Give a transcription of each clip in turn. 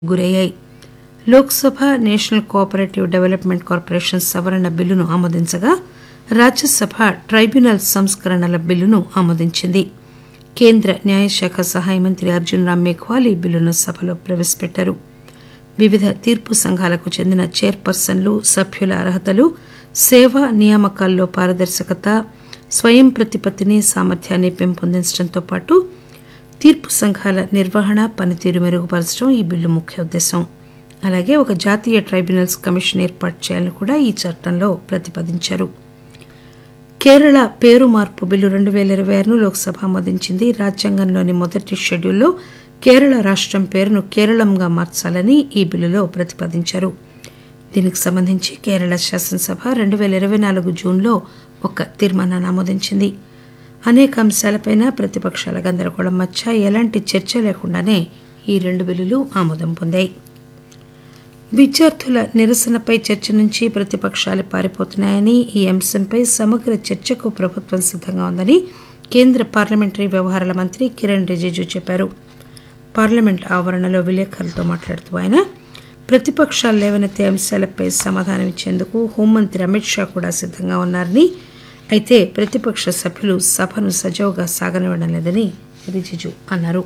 గురయ్యాయి. Lok Sabha national cooperative development corporation సవరణ బిల్లును ఆమోదించగా Rajya Sabha tribunal సంస్కరణల బిల్లును ఆమోదించింది. కేంద్ర న్యాయశాఖ సహాయ మంత్రి అర్జున్ రామ్ మేఘ్వాల్ ఈ బిల్లును సభలో ప్రవేశపెట్టారు. వివిధ తీర్పు సంఘాలకు చెందిన చైర్పర్సన్లు, సభ్యుల అర్హతలు, సేవా నియామకాల్లో పారదర్శకత, స్వయం ప్రతిపత్తిని, సామర్థ్యాన్ని పెంపొందించడంతో పాటు తీర్పు సంఘాల నిర్వహణ, పనితీరు మెరుగుపరచడం ఈ బిల్లు ముఖ్య ఉద్దేశం. అలాగే ఒక జాతీయ ట్రైబ్యునల్స్ కమిషన్ ఏర్పాటు చేయాలని కూడా ఈ చట్టంలో ప్రతిపాదించారు. కేరళ పేరు మార్పు బిల్లు 2026ను లోక్సభ ఆమోదించింది. రాజ్యాంగంలోని మొదటి షెడ్యూల్లో కేరళ రాష్టం పేరును కేరళంగా మార్చాలని ఈ బిల్లులో ప్రతిపాదించారు. దీనికి సంబంధించి కేరళ శాసనసభ 2024 జూన్లో ఒక తీర్మానాన్ని ఆమోదించింది. అనేక అంశాలపై ప్రతిపక్షాల గందరగోళం మధ్య ఎలాంటి చర్చ లేకుండానే ఈ రెండు బిల్లులు ఆమోదం పొందాయి. విద్యార్థుల నిరసనపై చర్చ నుంచి ప్రతిపక్షాలు పారిపోతున్నాయని, ఈ అంశంపై సమగ్ర చర్చకు ప్రభుత్వం సిద్దంగా ఉందని కేంద్ర పార్లమెంటరీ వ్యవహారాల మంత్రి కిరణ్ రిజిజు చెప్పారు. పార్లమెంట్ ఆవరణలో విలేకరులతో మాట్లాడుతూ ఆయన ప్రతిపక్షాలు లేవనెత్తే అంశాలపై సమాధానం ఇచ్చేందుకు హోంమంత్రి అమిత్ షా కూడా సిద్దంగా ఉన్నారని, అయితే ప్రతిపక్ష సభ్యులు సభను సజావుగా సాగనివ్వడం లేదని రిజిజు అన్నారు.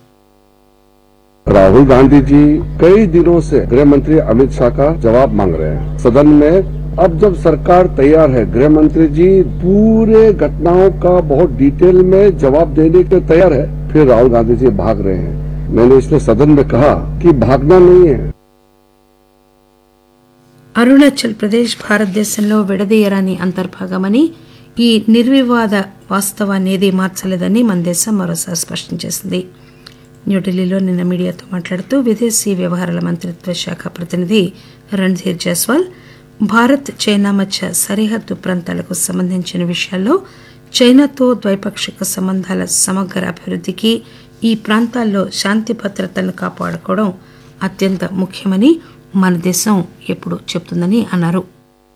राहुल गांधी जी कई दिनों से गृह मंत्री अमित शाह का जवाब मांग रहे हैं सदन में. अब जब सरकार तैयार है, गृह मंत्री जी पूरे घटनाओं का बहुत डिटेल में जवाब देने के तैयार है, फिर राहुल गांधी जी भाग रहे हैं. मैंने इसलिए सदन में कहा कि भागना नहीं है. అరుణాచల్ ప్రదేశ్ భారతదేశంలో విడదీయరాని అంతర్భాగమని, ఈ నిర్వివాద వాస్తవాన్ని ఏదీ మార్చలేదని మన దేశం మరోసారి స్పష్టం చేసింది. న్యూఢిల్లీలో నిన్న మీడియాతో మాట్లాడుతూ విదేశీ వ్యవహారాల మంత్రిత్వ శాఖ ప్రతినిధి రణ్ధీర్ జైస్వాల్ భారత్, చైనా మధ్య సరిహద్దు ప్రాంతాలకు సంబంధించిన విషయాల్లో చైనాతో ద్వైపాక్షిక సంబంధాల సమగ్ర అభివృద్ధికి, ఈ ప్రాంతాల్లో శాంతి భద్రతలను కాపాడుకోవడం అత్యంత ముఖ్యమని మన దేశం ఎప్పుడు చెప్తుందని అన్నారు.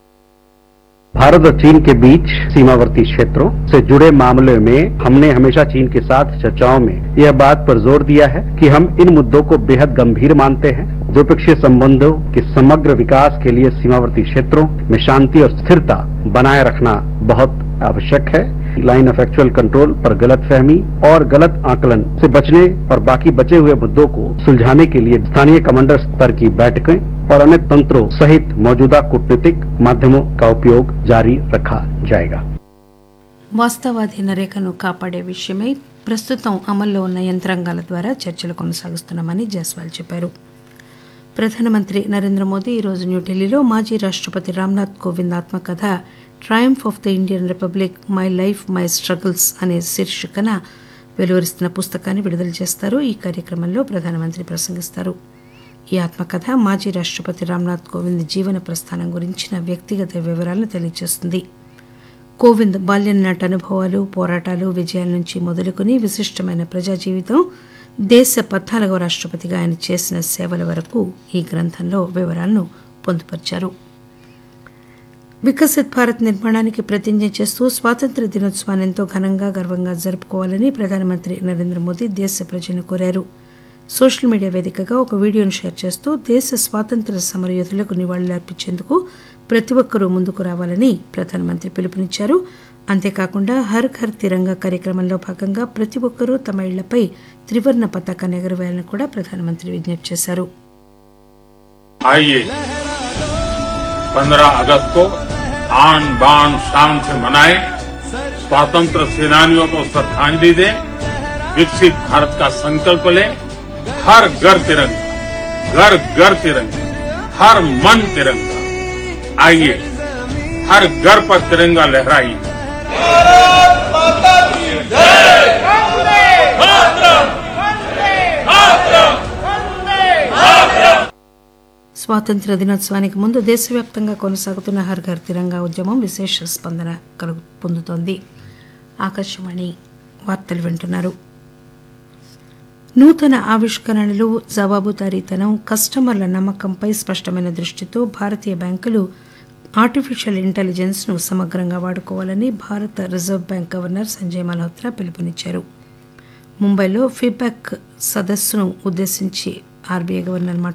भारत और चीन के बीच सीमावर्ती क्षेत्रों से जुड़े मामले में हमने हमेशा चीन के साथ चर्चाओं में यह बात पर जोर दिया है कि हम इन मुद्दों को बेहद गंभीर मानते हैं. द्विपक्षीय संबंधों के समग्र विकास के लिए सीमावर्ती क्षेत्रों में शांति और स्थिरता बनाए रखना बहुत आवश्यक है. लाइन ऑफ एक्चुअल कंट्रोल पर गलतफहमी और गलत आकलन से बचने और बाकी बचे हुए मुद्दों को सुलझाने के लिए स्थानीय कमांडर स्तर की बैठकें और अन्य तंत्रों सहित मौजूदा कूटनीतिक माध्यमों का उपयोग जारी रखा जाएगा. వాస్తవాధీన రేఖను కాపాడే విషయమై ప్రస్తుతం అమల్లో ఉన్న యంత్రాంగాల ద్వారా చర్చలు కొనసాగిస్తున్నామని జైస్వాల్ చెప్పారు. ప్రధానమంత్రి నరేంద్ర మోదీ ఈరోజు న్యూఢిల్లీలో మాజీ రాష్టపతి రామ్నాథ్ కోవింద్ ఆత్మకథ Triumph of the Indian republic, my life my struggles అనే శీర్షికన వెలువరిస్తున్న పుస్తకాన్ని విడుదల చేస్తారు. ఈ కార్యక్రమంలో ప్రధానమంత్రి ప్రసంగిస్తారు. ఈ ఆత్మకథ మాజీ రాష్టపతి రామ్నాథ్ కోవింద్ జీవన ప్రస్థానం గురించిన వ్యక్తిగత వివరాలను తెలియజేస్తుంది. కోవింద్ బాల్యం నాటి అనుభవాలు, పోరాటాలు, విజయాల నుంచి మొదలుకొని విశిష్టమైన ప్రజా జీవితం, దేశ 14వ రాష్టపతిగా ఆయన చేసిన సేవల వరకు ఈ గ్రంథంలో వివరాలను పొందుపరిచారు. వికసిత్ భారత్ నిర్మాణానికి ప్రతిజ్ఞ చేస్తూ స్వాతంత్ర్య దినోత్సవాన్ని ఎంతో ఘనంగా, గర్వంగా జరుపుకోవాలని ప్రధానమంత్రి నరేంద్ర మోదీ దేశ ప్రజలను కోరారు. సోషల్ మీడియా వేదికగా ఒక వీడియోను షేర్ చేస్తూ దేశ స్వాతంత్ర్య సమరయోధులకు నివాళులర్పించేందుకు ప్రతి ఒక్కరూ ముందుకు రావాలని ప్రధానమంత్రి పిలుపునిచ్చారు. అంతేకాకుండా హర్ ఘర్ తిరంగా కార్యక్రమంలో భాగంగా ప్రతి ఒక్కరూ తమ ఇళ్లపై త్రివర్ణ పతాకాన్ని ఎగురవేయాలని కూడా ప్రధానమంత్రి విజ్ఞప్తి చేశారు. 15 अगस्त को आन बान शान से मनाए, स्वतंत्र सेनानियों को श्रद्धांजलि दें, विकसित भारत का संकल्प लें. हर घर तिरंगा, घर घर तिरंगा, हर मन तिरंगा. आइए हर घर पर तिरंगा लहराइए. స్వాతంత్ర్య దినోత్సవానికి ముందు దేశవ్యాప్తంగా కొనసాగుతున్న హర్ ఘర్ తిరంగా ఉద్యమం విశేష స్పందన పొందుతోంది. ఆకాశవాణి వార్తలు వింటున్నారు. నూతన ఆవిష్కరణలు, జవాబుదారీతనం, కస్టమర్ల నమ్మకంపై స్పష్టమైన దృష్టితో భారతీయ బ్యాంకులు ఆర్టిఫిషియల్ ఇంటెలిజెన్స్ ను సమగ్రంగా వాడుకోవాలని భారత reserve bank governor Sanjay Malhotra పిలుపునిచ్చారు. ముంబైలో ఫీడ్బ్యాక్ సదస్సును ఉద్దేశించి ఆర్బీఐ గవర్నర్